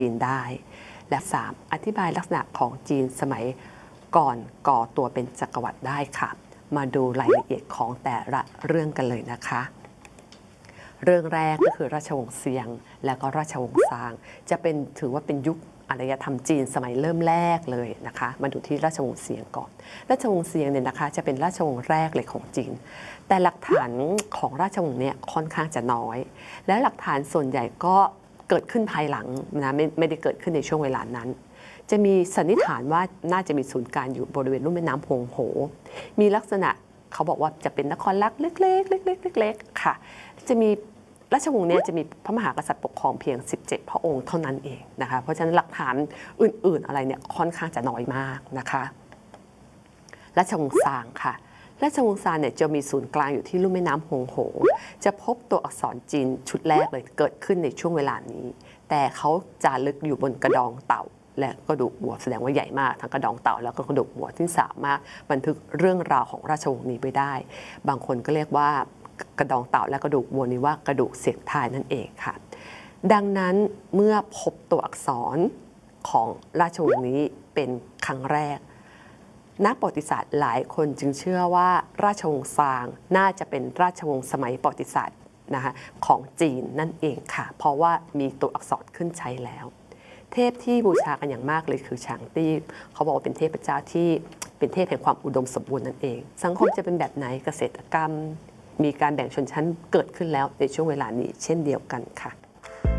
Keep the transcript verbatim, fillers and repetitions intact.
จีนได้และสามอธิบายลักษณะของจีนสมัยก่อนก่อตัวเป็นจักรวรรดิได้ค่ะมาดูรายละเอียดของแต่ละเรื่องกันเลยนะคะเรื่องแรกก็คือราชวงศ์เซียงและก็ราชวงศ์ซางจะเป็นถือว่าเป็นยุคอารยธรรมจีนสมัยเริ่มแรกเลยนะคะมาดูที่ราชวงศ์เซียงก่อนราชวงศ์เซียงเนี่ยนะคะจะเป็นราชวงศ์แรกเลยของจีนแต่หลักฐานของราชวงศ์เนี่ยค่อนข้างจะน้อยและหลักฐานส่วนใหญ่ก็เกิดขึ้นภายหลังนะไม่ไม่ได้เกิดขึ้นในช่วงเวลานั้นจะมีสันนิษฐานว่าน่าจะมีศูนย์กลางอยู่บริเวณลุ่มแม่น้ำฮงโหมีลักษณะเขาบอกว่าจะเป็นนครลักเล็กๆเล็กๆเล็กๆค่ะจะมีราชวงศ์นี้จะมีพระมหากษัตริย์ปกครองเพียงสิบเจ็ดพระองค์เท่านั้นเองนะคะเพราะฉะนั้นหลักฐานอื่นๆอะไรเนี่ยค่อนข้างจะน้อยมากนะคะราชวงศ์ซางค่ะราชวงศ์ซางเนี่ยจะมีศูนย์กลางอยู่ที่ลุ่มแม่น้ำฮงโหจะพบตัวอักษรจีนชุดแรกเลยเกิดขึ้นในช่วงเวลานี้แต่เขาจารึกอยู่บนกระดองเต่าและกระดูกวัวแสดงว่าใหญ่มากทั้งกระดองเต่าแล้วก็กระดูกวัวที่สามารถบันทึกเรื่องราวของราชวงศ์นี้ไว้ได้บางคนก็เรียกว่ากระดองเต่าและกระดูกวัวนี้ว่ากระดูกเสียงทายนั่นเองค่ะดังนั้นเมื่อพบตัวอักษรของราชวงศ์นี้เป็นครั้งแรกนักประวัติศาสตร์หลายคนจึงเชื่อว่าราชวงศ์ซางน่าจะเป็นราชวงศ์สมัยประวัติศาสตร์นะคะของจีนนั่นเองค่ะเพราะว่ามีตัวอักษรขึ้นใช้แล้วเทพที่บูชากันอย่างมากเลยคือฉางตี้เขาบอกว่าเป็นเทพเจ้าที่เป็นเทพแห่งความอุดมสมบูรณ์นั่นเองสังคมจะเป็นแบบไหนเกษตรกรรมมีการแบ่งชนชั้นเกิดขึ้นแล้วในช่วงเวลานี้เช่นเดียวกันค่ะ